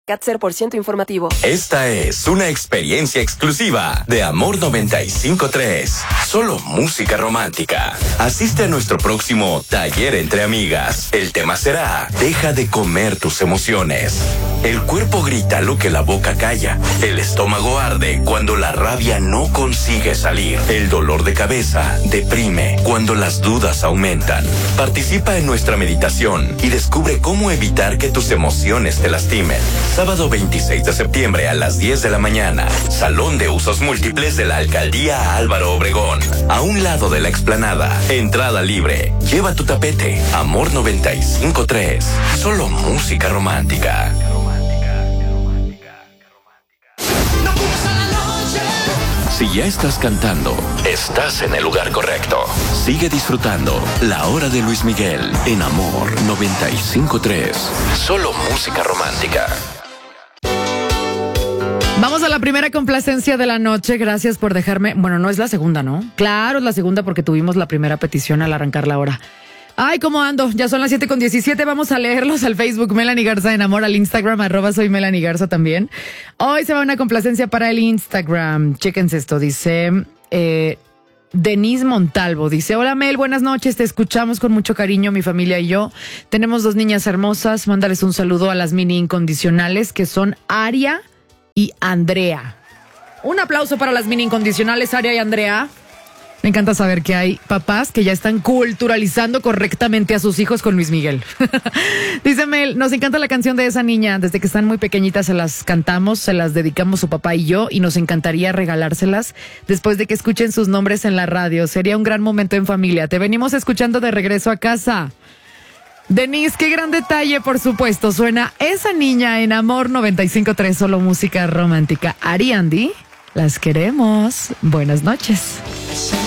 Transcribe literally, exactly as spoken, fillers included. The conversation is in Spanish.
C A T cero por ciento informativo. Esta es una experiencia exclusiva de Amor noventa y cinco punto tres. Solo música romántica. Asiste a nuestro próximo taller entre amigas. El tema será: deja de comer tus emociones. El cuerpo grita lo que la boca calla. El estómago arde cuando la rabia no consigue salir. El dolor de cabeza deprime cuando las dudas aumentan. Participa en nuestra meditación y descubre cómo evitar que tus emociones te lastimen. Sábado veintiséis de septiembre a las diez de la mañana. Salón de Usos Múltiples de la Alcaldía Álvaro Obregón. A un lado de la explanada. Entrada libre. Lleva tu tapete. Amor noventa y cinco punto tres. Solo música romántica. Si ya estás cantando, estás en el lugar correcto. Sigue disfrutando La Hora de Luis Miguel en Amor noventa y cinco punto tres. Solo música romántica. Vamos a la primera complacencia de la noche. Gracias por dejarme... Bueno, no es la segunda, ¿no? Claro, es la segunda porque tuvimos la primera petición al arrancar la hora. Ay, ¿cómo ando? Ya son las siete con diecisiete. Vamos a leerlos al Facebook. Melanie Garza en Amor, al Instagram, arroba soy Melanie Garza también. Hoy se va una complacencia para el Instagram. Chéquense esto. Dice eh, Denise Montalvo. Dice: hola Mel, buenas noches. Te escuchamos con mucho cariño, mi familia y yo. Tenemos dos niñas hermosas. Mándales un saludo a las mini incondicionales que son Aria y Andrea. Un aplauso para las mini incondicionales, Aria y Andrea. Me encanta saber que hay papás que ya están culturalizando correctamente a sus hijos con Luis Miguel. Dice Mel, nos encanta la canción de esa niña. Desde que están muy pequeñitas se las cantamos, se las dedicamos su papá y yo, y nos encantaría regalárselas después de que escuchen sus nombres en la radio. Sería un gran momento en familia. Te venimos escuchando de regreso a casa. Denise, qué gran detalle, por supuesto. Suena esa niña en Amor noventa y cinco punto tres, solo música romántica. Ari Andy, las queremos. Buenas noches.